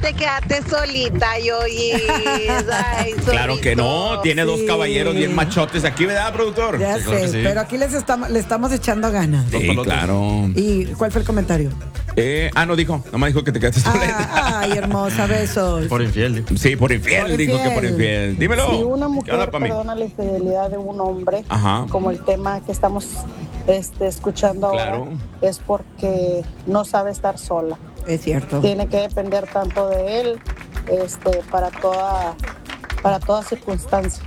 te quedaste solita, Yoyis. Ay, Claro que no, solito. tiene dos caballeros bien machotes aquí, ¿verdad, productor? Ya Sí, claro que sé, sí. pero aquí le estamos echando ganas. Sí, claro. ¿Y cuál fue el comentario? No dijo, nomás dijo que te quedaste solita. Ay, hermosa, besos. Por infiel, dijo. Sí, por infiel, Por dijo que por infiel. infiel. Dímelo. Si una ¿Qué mujer onda, Pami? perdona la infidelidad de un hombre, Ajá. como el tema que estamos escuchando Claro. ahora, es porque no sabe estar sola. Es cierto. Tiene que depender tanto de él para toda circunstancia.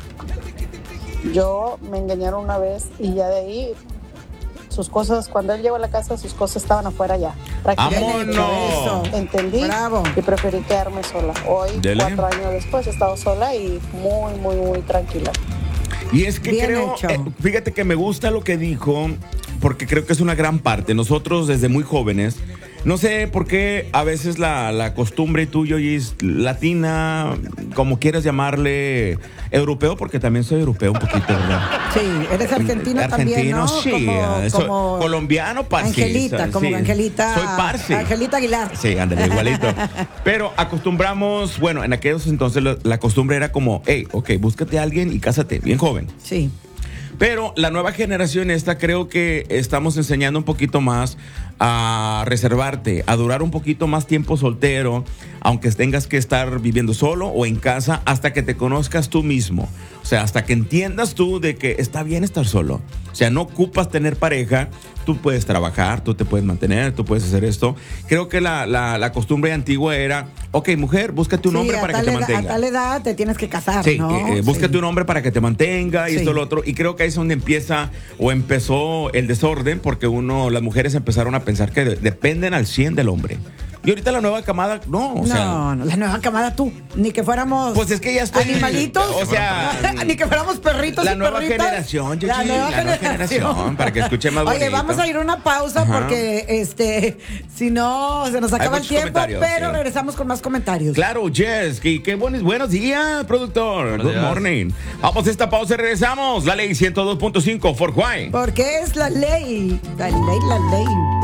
Yo me engañaron una vez y ya de ahí sus cosas, cuando él llegó a la casa, sus cosas estaban afuera ya. Prácticamente. ¡Vámonos! Entendí Bravo. y preferí quedarme sola. Hoy, Dele. 4 años después, he estado sola y muy, muy, muy tranquila. Y es que Bien creo, hecho. fíjate que me gusta lo que dijo, porque creo que es una gran parte. Nosotros desde muy jóvenes, no sé por qué a veces la costumbre tuya es latina, como quieras llamarle, europeo, porque también soy europeo un poquito, ¿verdad? Sí, eres argentino también, ¿no? Sí, soy colombiano, parcial. Angelita, como Angelita. Soy parce. Angelita Aguilar. Sí, ándale, igualito. Pero acostumbramos, bueno, en aquellos entonces la costumbre era como, hey, ok, búscate a alguien y cásate, bien joven. Sí. Pero la nueva generación esta creo que estamos enseñando un poquito más a reservarte, a durar un poquito más tiempo soltero, aunque tengas que estar viviendo solo o en casa, hasta que te conozcas tú mismo. O sea, hasta que entiendas tú de que está bien estar solo. O sea, no ocupas tener pareja, tú puedes trabajar, tú te puedes mantener, tú puedes hacer esto. Creo que la costumbre antigua era, ok, mujer, búscate un hombre para que te mantenga. A tal edad te tienes que casar, Sí, ¿no? búscate Sí. un hombre para que te mantenga y Sí. esto, lo otro. Y creo que ahí es donde empieza o empezó el desorden, porque las mujeres empezaron a pensar que dependen al 100 del hombre. Y ahorita la nueva camada, no, o sea. No, la nueva camada tú. Ni que fuéramos Pues es que ya estoy. animalitos. O sea. Ni que fuéramos perritos La y nueva perritas. generación, Yoyi, La nueva generación. para que escuche más Oye, bonito. vamos a ir a una pausa Ajá. porque si no se nos acaba el muchos tiempo, comentarios, pero sí. regresamos con más comentarios. Claro, Jess, qué buenos días, productor. Buenos Good días. morning. Vamos a esta pausa y regresamos. La ley 102.5, For Why. Porque es la ley. La ley, la ley.